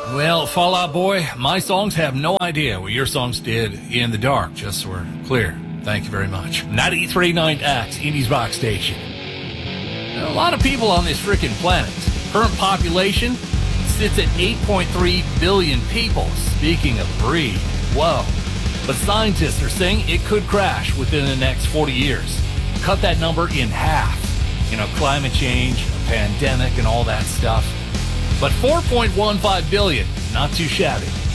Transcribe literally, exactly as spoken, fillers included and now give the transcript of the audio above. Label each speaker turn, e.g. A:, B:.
A: Well, Fallout Boy, my songs have no idea what your songs did in the dark, just so we're clear. Thank you very much. ninety-three point nine X, Indies Rock Station. A lot of people on this freaking planet. Current population sits at eight point three billion people. Speaking of breed, whoa. But scientists are saying it could crash within the next forty years. Cut that number in half. You know, climate change, a pandemic, and all that stuff. But four point one five billion, not too shabby.